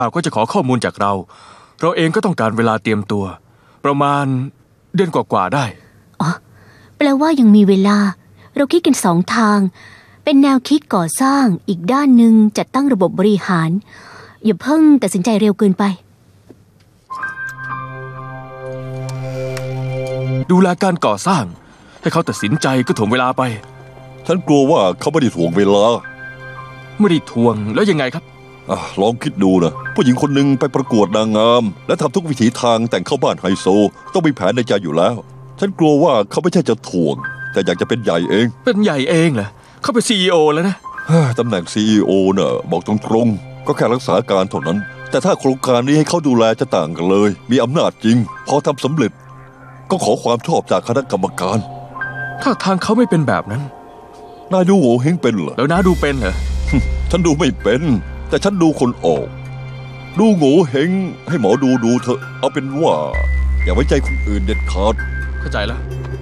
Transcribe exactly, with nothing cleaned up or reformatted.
ก็จะขอข้อมูลจากเราเราเองก็ต้องการเวลาเตรียมตัวประมาณเดือนกว่าๆได้อ๋อแปลว่ายังมีเวลาเราคิดกันสองทางเป็นแนวคิดก่อสร้างอีกด้านหนึ่งจัดตั้งระบบบริหารอย่าเพิ่งตัดสินใจเร็วเกินไปดูแลการก่อสร้างให้เขาตัดสินใจก็ถ่วงเวลาไปฉันกลัวว่าเขาไม่ได้ถ่วงเวลาไม่ได้ถ่วงแล้วยังไงครับอ่ะลองคิดดูนะผู้หญิงคนหนึ่งไปประกวดนางงามและทำทุกวิถีทางแต่งเข้าบ้านไฮโซต้องมีแผนในใจอยู่แล้วฉันกลัวว่าเขาไม่ใช่จะถ่วงแต่อยากจะเป็นใหญ่เองเป็นใหญ่เองเหรอเขาเป็นซีอีโอแล้วนะตำแหน่งซีอีโอเน่ะบอกตรงๆก็แค่รักษาการเท่านั้นแต่ถ้าโครงการนี้ให้เขาดูแลจะต่างกันเลยมีอำนาจจริงพอทำสำเร็จก็ขอความชอบจากคณะกรรมการถ้าทางเขาไม่เป็นแบบนั้นนายดูโง่เฮงเป็นเหรอแล้วน้าดูเป็นเหรอฉันดูไม่เป็นแต่ฉันดูคนออกดูโง่เฮงให้หมอดูดูเถอะเอาเป็นว่าอย่าไว้ใจคนอื่นเด็ดขาดเข้าใจแล้ว